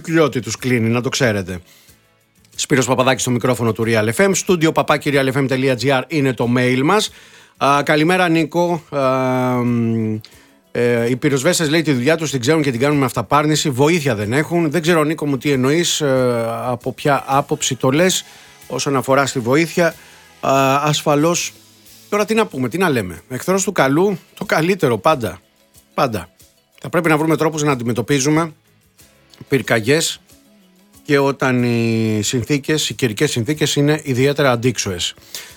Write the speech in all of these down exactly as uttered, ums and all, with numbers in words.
κυκλιώτη τους κλείνει, να το ξέρετε. Σπύρος Παπαδάκης στο μικρόφωνο του Real εφ εμ. Studio παπάκι real f m dot g r είναι το mail μας. Α, καλημέρα Νίκο. Α, ε, οι πυροσβέστες, λέει, τη δουλειά τους την ξέρουν και την κάνουν με αυταπάρνηση. Βοήθεια δεν έχουν. Δεν ξέρω, Νίκο μου, τι εννοείς, ε, από ποια άποψη το λες όσον αφορά στη βοήθεια. Α, ασφαλώς. Τώρα τι να πούμε, τι να λέμε. Εχθρός του καλού, το καλύτερο πάντα. Πάντα. Θα πρέπει να βρούμε τρόπους να αντιμετωπίζουμε πυρκαγιές και όταν οι συνθήκες, οι καιρικές συνθήκες είναι ιδιαίτερα αντίξωες.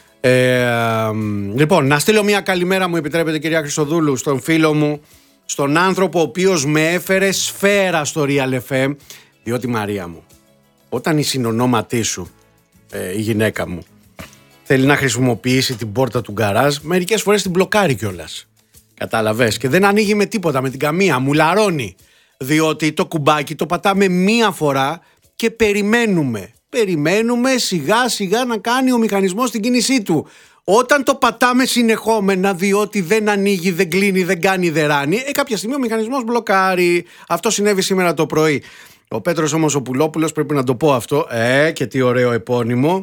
Ε, λοιπόν, να στείλω μια καλημέρα, μου επιτρέπετε, κυρία Χριστοδούλου, στον φίλο μου, στον άνθρωπο ο οποίος με έφερε σφαίρα στο Real εφ εμ, διότι, Μαρία μου, όταν η συνονόματή σου, ε, η γυναίκα μου, θέλει να χρησιμοποιήσει την πόρτα του γκαράζ, μερικές φορές την μπλοκάρει κιόλας. Κατάλαβες, και δεν ανοίγει με τίποτα, με την καμία, μουλαρώνει, διότι το κουμπάκι το πατάμε μία φορά και περιμένουμε. Περιμένουμε σιγά σιγά να κάνει ο μηχανισμός την κίνησή του. Όταν το πατάμε συνεχόμενα, διότι δεν ανοίγει, δεν κλείνει, δεν κάνει, δεν ράνει, ε, κάποια στιγμή ο μηχανισμός μπλοκάρει. Αυτό συνέβη σήμερα το πρωί. Ο Πέτρος όμως ο Πουλόπουλος, πρέπει να το πω αυτό, ε, και τι ωραίο επώνυμο,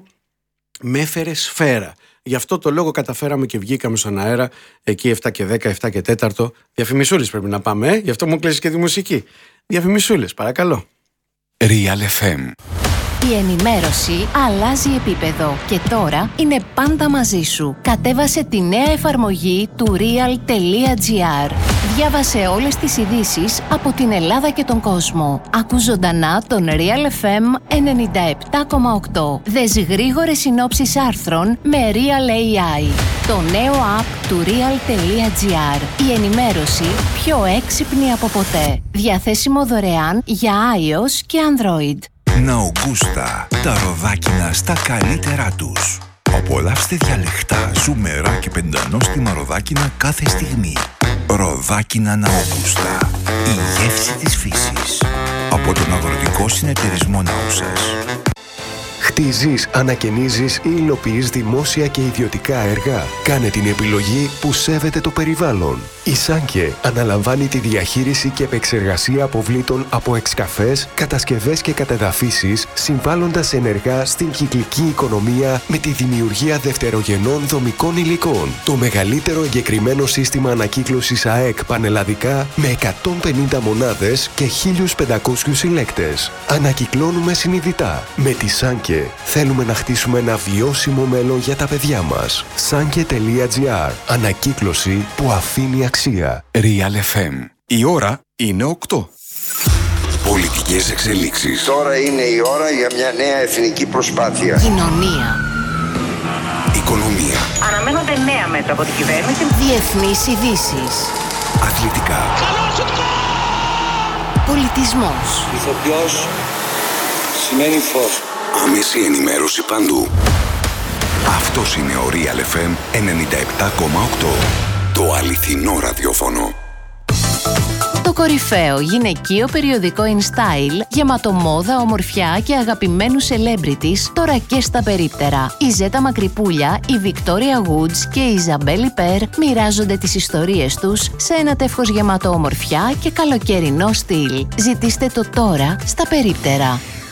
με έφερε σφαίρα. Γι' αυτό το λόγο καταφέραμε και βγήκαμε στον αέρα εκεί επτά και δέκα, επτά και τέταρτο. Διαφημισούλες πρέπει να πάμε, ε? Γι' αυτό μου κλείσεις και τη μουσική. Διαφημισούλες, παρακαλώ. Real εφ εμ. Η ενημέρωση αλλάζει επίπεδο και τώρα είναι πάντα μαζί σου. Κατέβασε τη νέα εφαρμογή του real.gr. Διάβασε όλες τις ειδήσεις από την Ελλάδα και τον κόσμο. Ακού ζωντανά τον Real εφ εμ ενενήντα επτά κόμμα οκτώ. Δες γρήγορες συνόψεις άρθρων με Real έι άι. Το νέο app του real.gr. Η ενημέρωση πιο έξυπνη από ποτέ. Διαθέσιμο δωρεάν για iOS και Android. Ναουγκούστα, τα ροδάκινα στα καλύτερά τους. Απολαύστε διαλεκτά, ζουμερά και πεντανόστιμα ροδάκινα κάθε στιγμή. Ροδάκινα Ναουγκούστα, η γεύση της φύσης. Από τον Αγροτικό Συνεταιρισμό Ναούσας. Χτίζεις, ανακαινίζεις ή υλοποιείς δημόσια και ιδιωτικά έργα. Κάνε την επιλογή που σέβεται το περιβάλλον. Η Σάνκε αναλαμβάνει τη διαχείριση και επεξεργασία αποβλήτων από εξκαφές, κατασκευές και κατεδαφίσεις, συμβάλλοντας ενεργά στην κυκλική οικονομία με τη δημιουργία δευτερογενών δομικών υλικών. Το μεγαλύτερο εγκεκριμένο σύστημα ανακύκλωσης ΑΕΚ πανελλαδικά με εκατόν πενήντα μονάδες και χίλιους πεντακόσιους συλλέκτες. Ανακυκλώνουμε συνειδητά. Με τη Σάνκε θέλουμε να χτίσουμε ένα βιώσιμο μέλλον για τα παιδιά μας. Sanke.gr. Ανακύκλωση που αφήνει αξία. Real εφ εμ. Η ώρα είναι οκτώ. Πολιτικές εξελίξεις. Τώρα είναι η ώρα για μια νέα εθνική προσπάθεια. Κοινωνία. Οικονομία. Αναμένονται νέα μέτρα από την κυβέρνηση. Διεθνείς ειδήσεις. Αθλητικά. Πολιτισμός. Ηθοποιός σημαίνει φως. Άμεση ενημέρωση παντού. Αυτός είναι ο Real εφ εμ ενενήντα επτά κόμμα οκτώ. Το αληθινό ραδιόφωνο. Το κορυφαίο γυναικείο περιοδικό InStyle, γεμάτο μόδα, ομορφιά και αγαπημένους celebrities, τώρα και στα περίπτερα. Η Ζέτα Μακρυπούλια, η Victoria Woods και η Ιζαμπέλ Πέρ μοιράζονται τις ιστορίες τους σε ένα τεύχος γεμάτο ομορφιά και καλοκαιρινό στυλ. Ζητήστε το τώρα στα περίπτερα.